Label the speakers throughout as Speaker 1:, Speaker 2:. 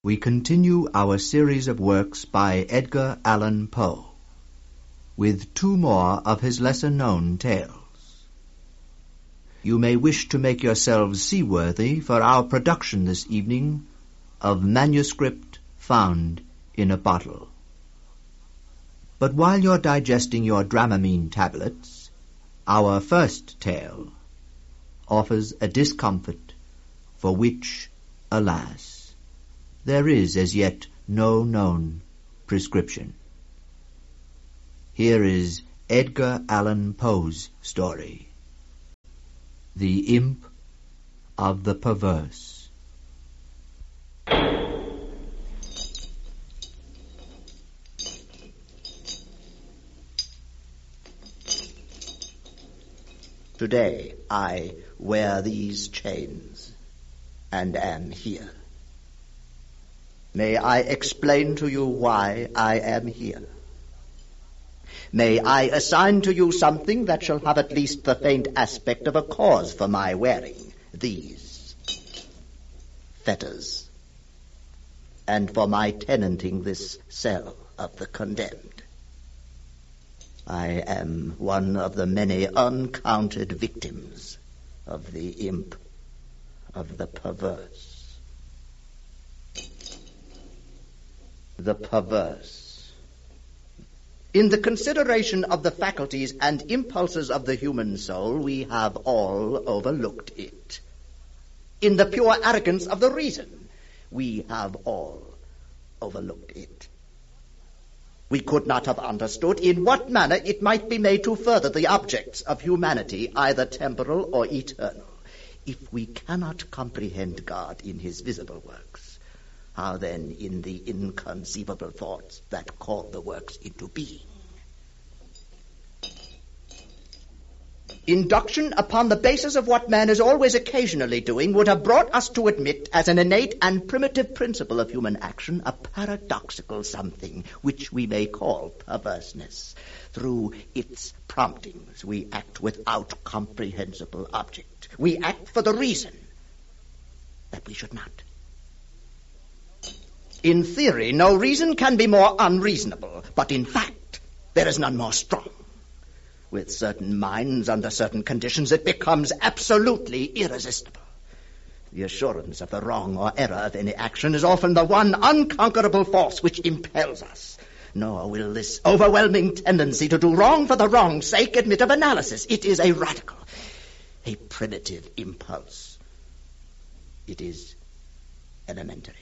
Speaker 1: We continue our series of works by Edgar Allan Poe, with two more of his lesser-known tales. You may wish to make yourselves seaworthy for our production this evening of Manuscript Found in a Bottle. But while you're digesting your Dramamine tablets, our first tale offers a discomfort for which, alas, there is as yet no known prescription. Here is Edgar Allan Poe's story, The Imp of the Perverse.
Speaker 2: Today I wear these chains and am here. May I explain to you why I am here? May I assign to you something that shall have at least the faint aspect of a cause for my wearing these fetters, and for my tenanting this cell of the condemned? I am one of the many uncounted victims of the imp of the perverse. The perverse. In the consideration of the faculties and impulses of the human soul, we have all overlooked it. In the pure arrogance of the reason, we have all overlooked it. We could not have understood in what manner it might be made to further the objects of humanity, either temporal or eternal. If we cannot comprehend God in his visible works, how then in the inconceivable thoughts that call the works into being? Induction upon the basis of what man is always occasionally doing would have brought us to admit as an innate and primitive principle of human action a paradoxical something which we may call perverseness. Through its promptings we act without comprehensible object. We act for the reason that we should not. In theory, no reason can be more unreasonable, but in fact, there is none more strong. With certain minds, under certain conditions, it becomes absolutely irresistible. The assurance of the wrong or error of any action is often the one unconquerable force which impels us. Nor will this overwhelming tendency to do wrong for the wrong's sake admit of analysis. It is a radical, a primitive impulse. It is elementary.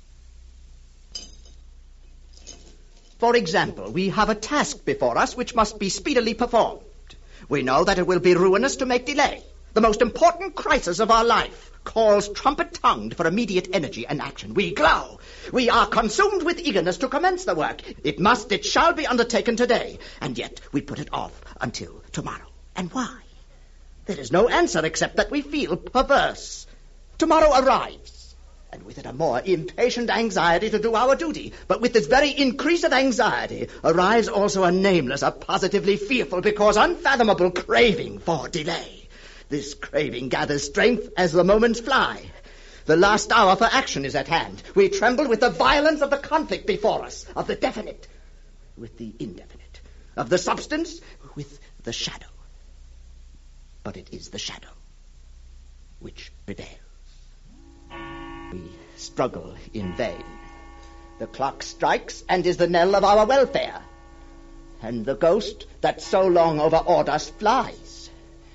Speaker 2: For example, we have a task before us which must be speedily performed. We know that it will be ruinous to make delay. The most important crisis of our life calls trumpet-tongued for immediate energy and action. We glow. We are consumed with eagerness to commence the work. It shall be undertaken today. And yet we put it off until tomorrow. And why? There is no answer except that we feel perverse. Tomorrow arrives, and with it a more impatient anxiety to do our duty. But with this very increase of anxiety arrives also a nameless, a positively fearful, because unfathomable craving for delay. This craving gathers strength as the moments fly. The last hour for action is at hand. We tremble with the violence of the conflict before us, of the definite with the indefinite, of the substance with the shadow. But it is the shadow which prevails. We struggle in vain. The clock strikes and is the knell of our welfare. And the ghost that so long overawed us flies.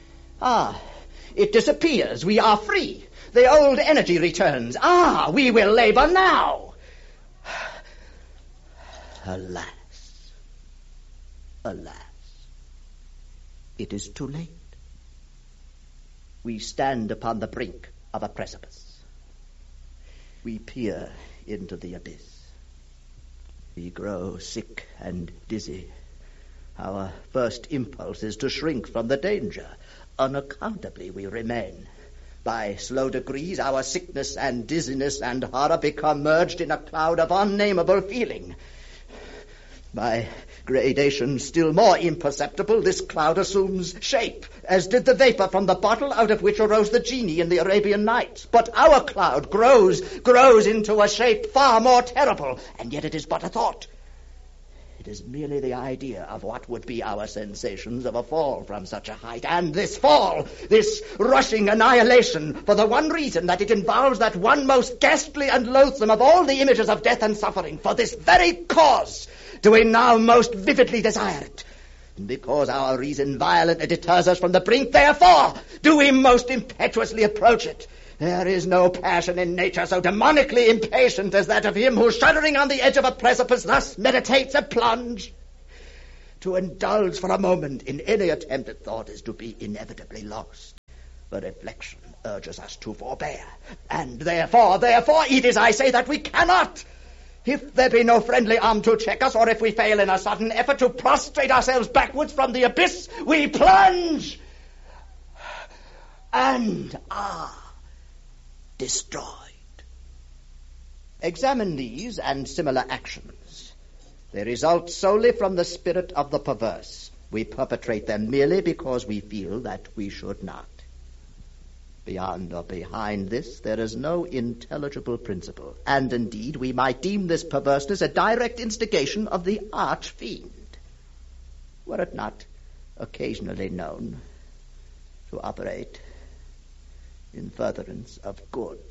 Speaker 2: It disappears. We are free. The old energy returns. We will labor now. Alas. Alas. It is too late. We stand upon the brink of a precipice. We peer into the abyss. We grow sick and dizzy. Our first impulse is to shrink from the danger. Unaccountably we remain. By slow degrees, our sickness and dizziness and horror become merged in a cloud of unnameable feeling. By gradation still more imperceptible, this cloud assumes shape, as did the vapor from the bottle out of which arose the genie in the Arabian Nights. But our cloud grows into a shape far more terrible, and yet it is but a thought. It is merely the idea of what would be our sensations of a fall from such a height. And this fall, this rushing annihilation, for the one reason that it involves that one most ghastly and loathsome of all the images of death and suffering, for this very cause do we now most vividly desire it. And because our reason violently deters us from the brink, therefore do we most impetuously approach it. There is no passion in nature so demonically impatient as that of him who, shuddering on the edge of a precipice, thus meditates a plunge. To indulge for a moment in any attempt at thought is to be inevitably lost. But reflection urges us to forbear. And therefore, it is, I say, that we cannot. If there be no friendly arm to check us, or if we fail in a sudden effort to prostrate ourselves backwards from the abyss, we plunge and are destroyed. Examine these and similar actions. They result solely from the spirit of the perverse. We perpetrate them merely because we feel that we should not. Beyond or behind this, there is no intelligible principle, and indeed we might deem this perverseness a direct instigation of the arch-fiend, were it not occasionally known to operate in furtherance of good.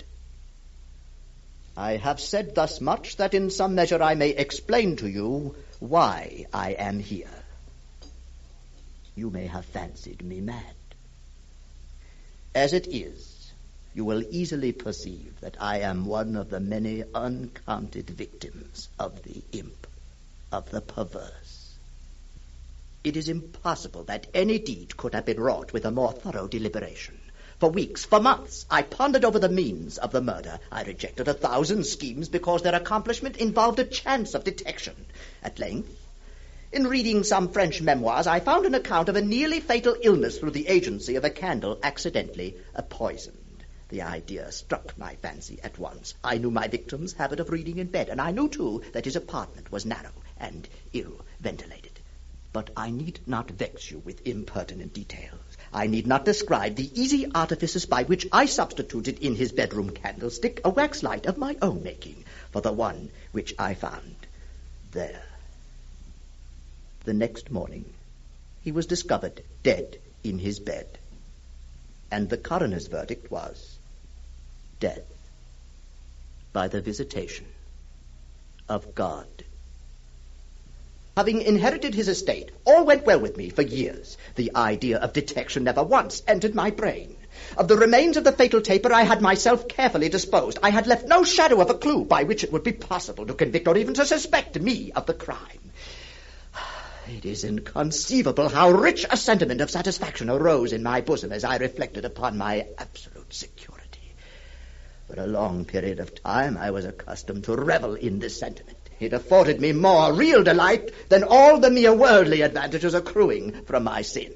Speaker 2: I have said thus much that in some measure I may explain to you why I am here. You may have fancied me mad. As it is, you will easily perceive that I am one of the many uncounted victims of the imp, of the perverse. It is impossible that any deed could have been wrought with a more thorough deliberation. For weeks, for months, I pondered over the means of the murder. I rejected 1,000 schemes because their accomplishment involved a chance of detection. At length, in reading some French memoirs, I found an account of a nearly fatal illness through the agency of a candle accidentally poisoned. The idea struck my fancy at once. I knew my victim's habit of reading in bed, and I knew, too, that his apartment was narrow and ill-ventilated. But I need not vex you with impertinent details. I need not describe the easy artifices by which I substituted in his bedroom candlestick a wax light of my own making for the one which I found there. The next morning, he was discovered dead in his bed, and the coroner's verdict was death by the visitation of God. Having inherited his estate, all went well with me for years. The idea of detection never once entered my brain. Of the remains of the fatal taper I had myself carefully disposed. I had left no shadow of a clue by which it would be possible to convict or even to suspect me of the crime. It is inconceivable how rich a sentiment of satisfaction arose in my bosom as I reflected upon my absolute security. For a long period of time I was accustomed to revel in this sentiment. It afforded me more real delight than all the mere worldly advantages accruing from my sin.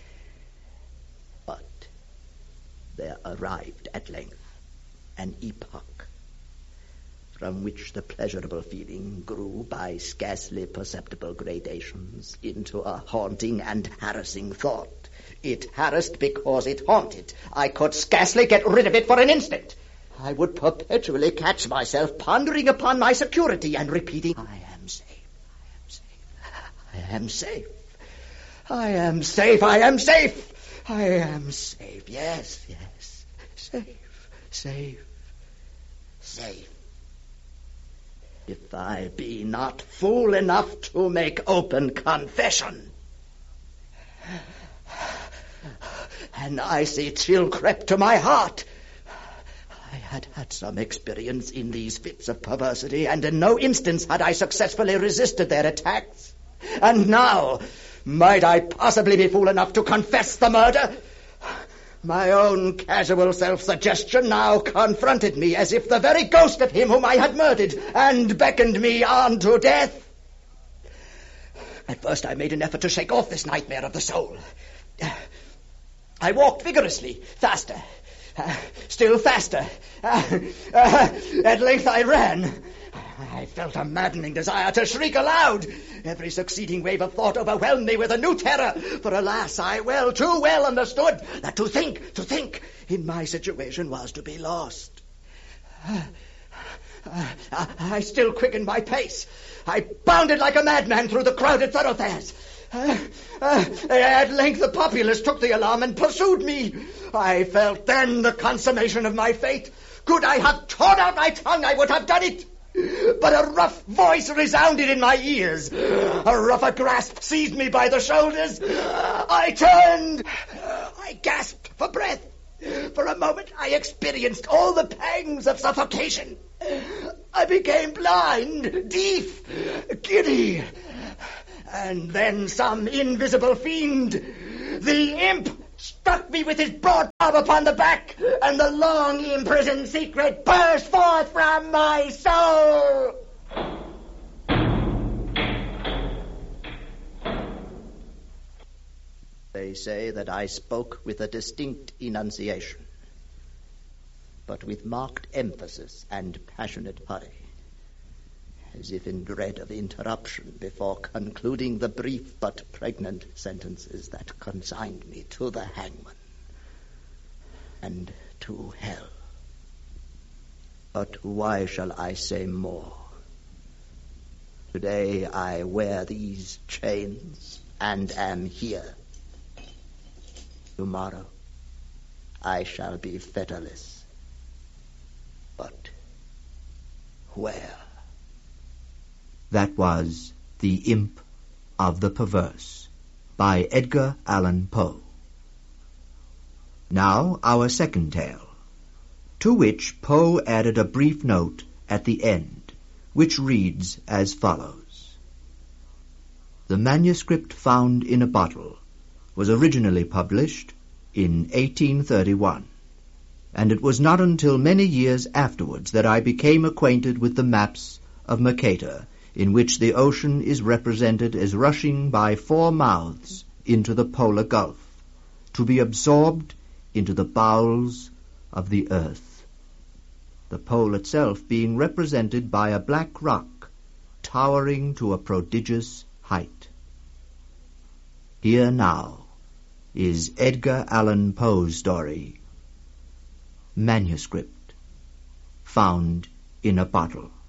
Speaker 2: But there arrived at length an epoch from which the pleasurable feeling grew by scarcely perceptible gradations into a haunting and harassing thought. It harassed because it haunted. I could scarcely get rid of it for an instant. I would perpetually catch myself pondering upon my security and repeating, I am safe, I am safe, I am safe, I am safe, I am safe, yes, safe. If I be not fool enough to make open confession. An icy chill crept to my heart. I had had some experience in these fits of perversity, and in no instance had I successfully resisted their attacks. And now, might I possibly be fool enough to confess the murder? My own casual self-suggestion now confronted me as if the very ghost of him whom I had murdered and beckoned me on to death. At first I made an effort to shake off this nightmare of the soul. I walked vigorously, faster. Still faster. At length I ran. I felt a maddening desire to shriek aloud. Every succeeding wave of thought overwhelmed me with a new terror. For alas, I too well understood that to think in my situation was to be lost. I still quickened my pace. I bounded like a madman through the crowded thoroughfares. At length the populace took the alarm and pursued me. I felt then the consummation of my fate. Could I have torn out my tongue, I would have done it. But a rough voice resounded in my ears. A rougher grasp seized me by the shoulders. I turned. I gasped for breath. For a moment I experienced all the pangs of suffocation. I became blind, deaf, giddy. And then some invisible fiend, the imp, struck me with his broad club upon the back, and the long imprisoned secret burst forth from my soul. They say that I spoke with a distinct enunciation, but with marked emphasis and passionate hurry, as if in dread of interruption before concluding the brief but pregnant sentences that consigned me to the hangman and to hell. But why shall I say more? Today I wear these chains and am here. Tomorrow I shall be fetterless. But where?
Speaker 1: That was The Imp of the Perverse by Edgar Allan Poe. Now our second tale, to which Poe added a brief note at the end, which reads as follows. The manuscript found in a bottle was originally published in 1831, and it was not until many years afterwards that I became acquainted with the maps of Mercator, in which the ocean is represented as rushing by 4 mouths into the polar gulf, to be absorbed into the bowels of the earth, the pole itself being represented by a black rock towering to a prodigious height. Here now is Edgar Allan Poe's story, Manuscript Found in a Bottle.